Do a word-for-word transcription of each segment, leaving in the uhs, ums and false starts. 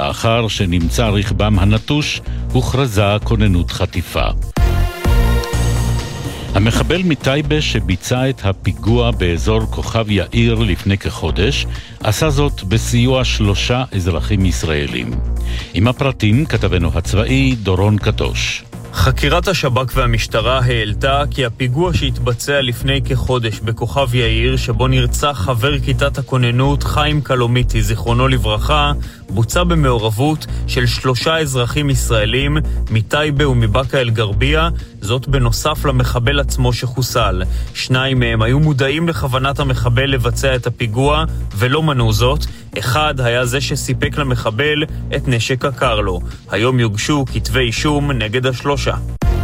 ולאחר שנמצא רכבם הנטוש, הוכרזה כוננות חטיפה. המחבל מטייבה שביצע את הפיגוע באזור כוכב יאיר לפני כחודש, עשה זאת בסיוע שלושה אזרחים ישראלים. עם הפרטים כתבנו הצבאי דורון קדוש. חקירת השב"כ והמשטרה העלתה כי הפיגוע שהתבצע לפני כחודש בכוכב יאיר, שבו נרצח חבר כיתת הכוננות חיים קלומיטי, זיכרונו לברכה, בוצע במעורבות של שלושה אזרחים ישראלים מטייבה ומבאקה אל גרבייה, זאת בנוסף למחבל עצמו שחוסל. שניים מהם היו מודעים לכוונת המחבל לבצע את הפיגוע ולא מנעו זאת. אחד היה זה שסיפק למחבל את נשק הקרלו. היום יוגשו כתבי אישום נגד השלושה.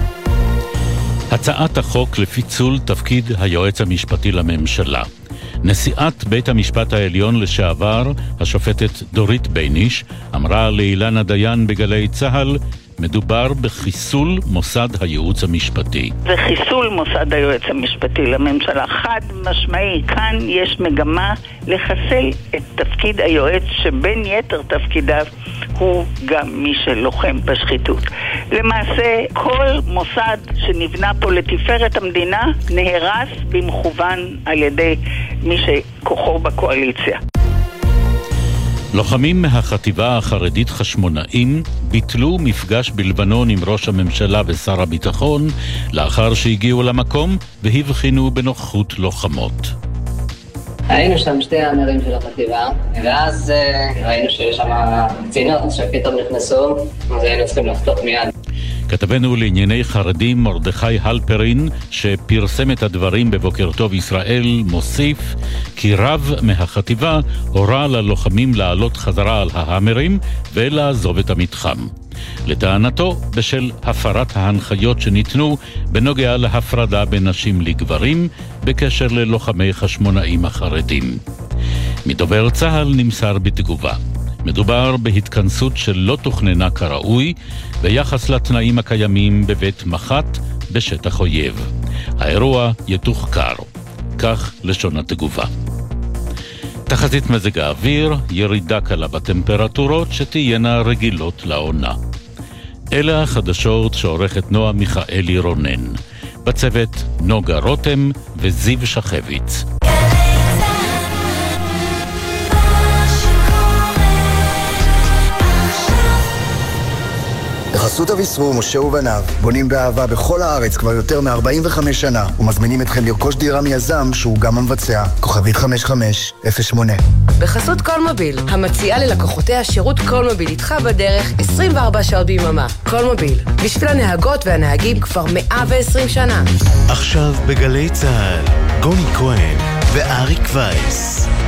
הצעת החוק לפיצול תפקיד היועץ המשפטי לממשלה. נשיאת בית המשפט העליון לשעבר, השופטת דורית בייניש, אמרה לאילנה דיין בגלי צהל, מדובר בחיסול מוסד הייעוץ המשפטי. זה חיסול מוסד היועץ המשפטי לממשלה. חד משמעי, כאן יש מגמה לחסל את תפקיד היועץ, שבין יתר תפקידיו הוא גם מי שלוחם בשחיתות. למעשה, כל מוסד שנבנה פה לתפארת המדינה נהרס במכוון על ידי מי שכוחו בקואליציה. לוחמים מהחטיבה החרדית חשמונאים ביטלו מפגש בלבנון עם ראש הממשלה ושר הביטחון לאחר שהגיעו למקום והבחינו בנוכחות לוחמות. היינו שם שתי המרים של החטיבה, ואז ראינו שיש שם קצינות שפתאום נכנסו, אז היינו צריכים לחתוך מיד. כתבנו לענייני חרדים מרדכי הלפרין, שפרסם את הדברים בבוקר טוב ישראל, מוסיף כי רב מהחטיבה הורה ללוחמים לעלות חזרה על ההמרים ולעזוב את המתחם. לטענתו, בשל הפרת ההנחיות שניתנו בנוגע להפרדה בין נשים לגברים בקשר ללוחמי חשמונאים החרדים. מדובר צהל נמסר בתגובה. מדובר בהתכנסות שלא תוכננה כראוי ביחס לתנאים הקיימים בבית מח"ט בשטח אויב. האירוע יתוחקר. כך לשון התגובה. תחזית מזג האוויר, ירידה קלה בטמפרטורות שתהיינה רגילות לעונה. אלה החדשות שעורכת נועה מיכאלי רונן. בצוות נוגה רותם וזיו שחביץ. בחסות אביסרו, משה ובניו, בונים באהבה בכל הארץ כבר יותר מ-ארבעים וחמש שנה, ומזמינים אתכם לרכוש דירה מיזם שהוא גם המבצע. כוכבית חמש חמש אפס שמונה. בחסות קולמוביל, המציעה ללקוחותיה שירות קולמוביל איתך בדרך עשרים וארבע שעות ביממה. קולמוביל, בשביל הנהגות והנהגים כבר מאה ועשרים שנה. עכשיו בגלי צהל, גוני כהן ואריק וייס.